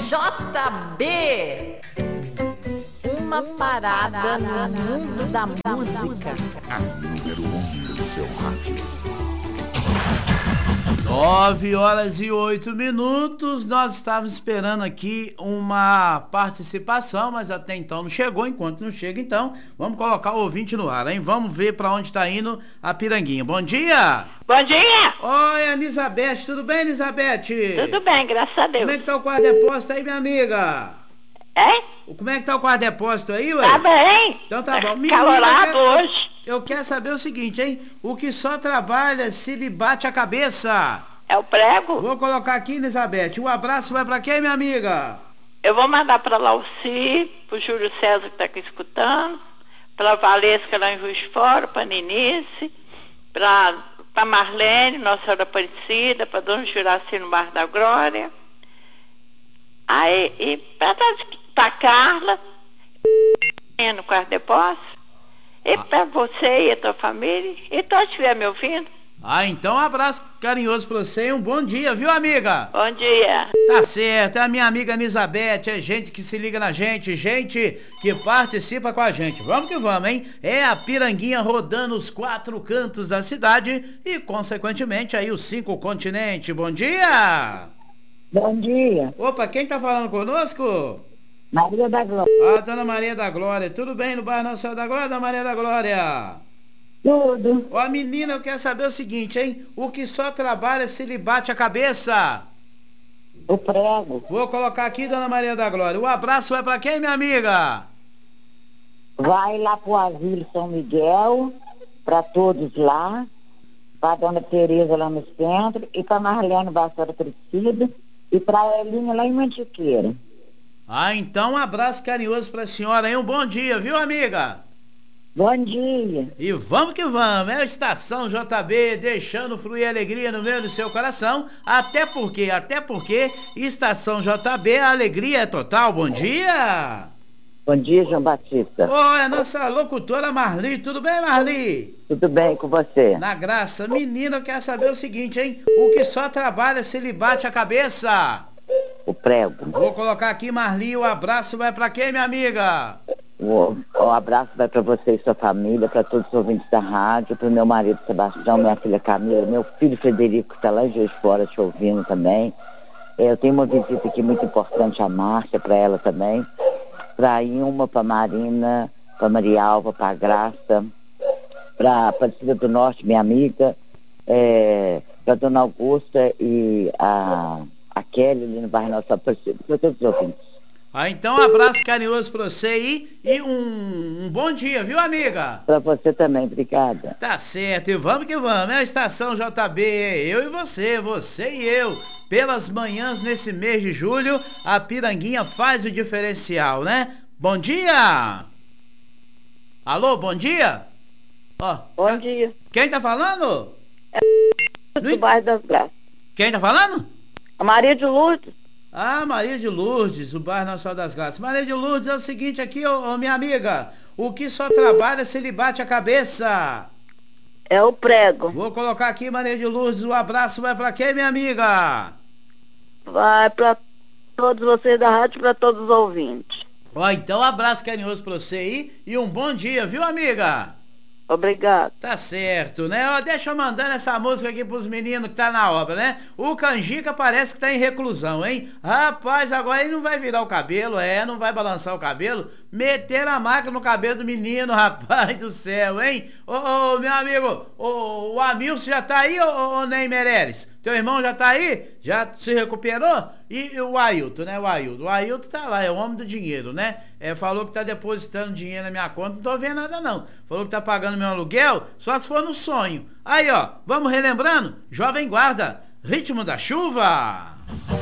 JB. Uma parada no mundo da música. A número 1 do seu rádio. 9h08. Nós estávamos esperando aqui uma participação, mas até então não chegou. Enquanto não chega, então, vamos colocar o ouvinte no ar, hein? Vamos ver para onde está indo a Piranguinha. Bom dia! Bom dia! Oi, Elizabeth. Tudo bem, Elizabeth? Tudo bem, graças a Deus. Como é que tá o quarto depósito aí, minha amiga? Hein? Como é que tá o quarto depósito aí, ué? Tá bem? Então tá bom. Calorado hoje. Eu quero saber o seguinte, hein? O que só trabalha se lhe bate a cabeça. É o prego? Vou colocar aqui, Elizabeth. Um abraço vai pra quem, minha amiga? Eu vou mandar pra Lauci, pro Júlio César que tá aqui escutando, pra Valesca lá em Juiz de Fora, pra Ninice, pra Marlene, Nossa Senhora Aparecida, pra Dona Juraci no Bar da Glória. Aí, e pra Carla, no quarto depósito, e pra você e a tua família, e todos que estiver me ouvindo. Então um abraço carinhoso pra você e um bom dia, viu, amiga? Bom dia. Tá certo, é a minha amiga Elizabeth, é gente que se liga na gente, gente que participa com a gente. Vamos que vamos, hein? É a Piranguinha rodando os 4 cantos da cidade e, consequentemente, aí os 5 continentes. Bom dia! Bom dia. Opa, quem tá falando conosco? Maria da Glória. Dona Maria da Glória. Tudo bem no bairro Nossa Senhora da Glória, Dona Maria da Glória? Tudo. Ó, menina, eu quero saber o seguinte, hein? O que só trabalha se lhe bate a cabeça? O prego. Vou colocar aqui, Dona Maria da Glória. O abraço vai pra quem, minha amiga? Vai lá pro Asilo São Miguel, pra todos lá, pra Dona Tereza lá no centro, e pra Marlene Vassoura Crescida, e pra Elinha lá em Mantiqueira. Então um abraço carinhoso pra senhora, hein? Um bom dia, viu, amiga? Bom dia. E vamos que vamos, é a Estação JB, deixando fluir alegria no meio do seu coração, até porque Estação JB, a alegria é total. Bom dia! Bom dia, João Batista. É a nossa locutora Marli, tudo bem, Marli? Tudo bem com você? Na graça. Menina, eu quero saber o seguinte, hein? O que só trabalha se lhe bate a cabeça? O prego. Vou colocar aqui, Marli, o abraço vai pra quem, minha amiga? O abraço vai para você e sua família, para todos os ouvintes da rádio, para o meu marido Sebastião, minha filha Camila, meu filho Frederico, que está lá em Juiz de Fora te ouvindo também. Eu tenho uma visita aqui muito importante, a Márcia, para ela também. Para a Ilma, para a Marina, para a Maria Alva, para a Graça, para a Aparecida do Norte, minha amiga, para a Dona Augusta e a Kelly, ali no bairro Nossa Aparecida, para todos os ouvintes. Então um abraço carinhoso pra você aí e um bom dia, viu, amiga? Pra você também, obrigada. Tá certo, e vamos que vamos, é a Estação JB, eu e você e eu. Pelas manhãs nesse mês de julho, a Piranguinha faz o diferencial, né? Bom dia! Alô, bom dia? Bom dia. Quem tá falando? Do bairro das Graças. Quem tá falando? A Maria de Lourdes. Maria de Lourdes, o bairro Nossa Senhora das Graças. Maria de Lourdes, é o seguinte aqui, minha amiga. O que só trabalha se lhe bate a cabeça? É o prego. Vou colocar aqui, Maria de Lourdes, o abraço vai pra quem, minha amiga? Vai pra todos vocês da rádio, pra todos os ouvintes. Então um abraço carinhoso pra você aí e um bom dia, viu, amiga? Obrigado. Tá certo, né? Deixa eu mandando essa música aqui pros meninos que tá na obra, né? O Canjica parece que tá em reclusão, hein? Rapaz, agora ele não vai virar o cabelo, não vai balançar o cabelo. Meter a máquina no cabelo do menino, rapaz do céu, hein? Meu amigo, o Amilson já tá aí, ô Ney Meirelles? Teu irmão já tá aí? Já se recuperou? E o Ailton, né? O Ailton tá lá, é o homem do dinheiro, né? Falou que tá depositando dinheiro na minha conta, não tô vendo nada não. Falou que tá pagando meu aluguel, só se for no sonho. Aí, vamos relembrando? Jovem Guarda, Ritmo da Chuva.